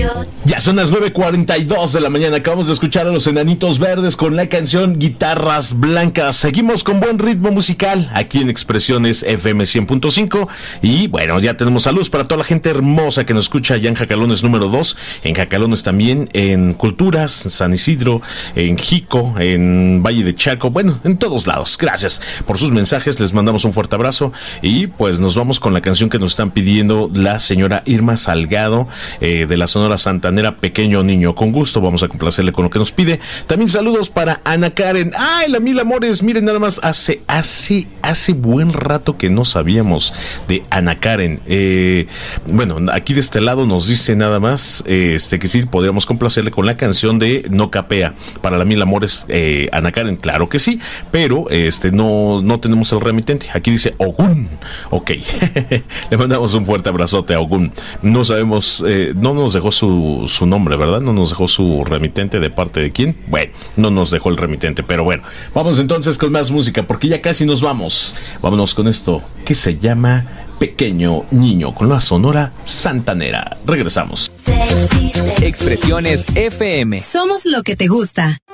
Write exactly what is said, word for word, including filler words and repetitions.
Ya son las nueve cuarenta y dos de la mañana. Acabamos de escuchar a los Enanitos Verdes con la canción Guitarras Blancas. Seguimos con buen ritmo musical aquí en Expresiones F M cien punto cinco. Y bueno, ya tenemos saludos para toda la gente hermosa que nos escucha allá en Jacalones número dos. En Jacalones también, en Culturas, San Isidro, en Jico, en Valle de Chaco. Bueno, en todos lados. Gracias por sus mensajes. Les mandamos un fuerte abrazo. Y pues nos vamos con la canción que nos están pidiendo la señora Irma Salgado, eh, de la Sonora Santanera, Pequeño Niño. Con gusto vamos a complacerle con lo que nos pide. También saludos para Ana Karen. ¡Ay, la mil amores! Miren, nada más, hace, hace, hace buen rato que no sabíamos de Ana Karen. Eh, bueno, aquí de este lado nos dice nada más, eh, este, que sí, podríamos complacerle con la canción de No Capea. Para la mil amores, eh, Ana Karen, claro que sí, pero este, no, no tenemos el remitente. Aquí dice Ogún. Ok. Le mandamos un fuerte abrazote a Ogún. No sabemos, eh, no nos dejó su, su nombre, ¿verdad? No nos dejó su remitente. ¿De parte de quién? Bueno, no nos dejó el remitente, pero bueno, vamos entonces con más música, porque ya casi nos vamos. Vámonos con esto que se llama Pequeño Niño, con la Sonora Santanera. Regresamos. Expresiones F M. Somos lo que te gusta.